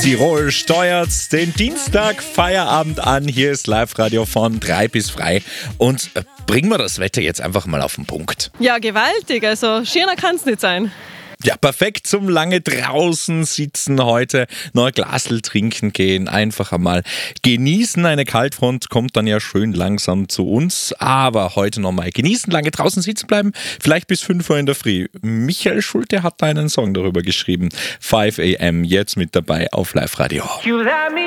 Tirol steuert den Dienstag Feierabend an. Hier ist Live-Radio von 3 bis frei. Und bringen wir das Wetter jetzt einfach mal auf den Punkt. Ja, gewaltig. Also schöner kann es nicht sein. Ja, perfekt zum lange draußen sitzen heute, noch ein Glasl trinken gehen, einfach einmal genießen. Eine Kaltfront kommt dann ja schön langsam zu uns, aber heute nochmal genießen, lange draußen sitzen bleiben, vielleicht bis 5 Uhr in der Früh. Michael Schulte hat da einen Song darüber geschrieben. 5 AM, jetzt mit dabei auf Live-Radio.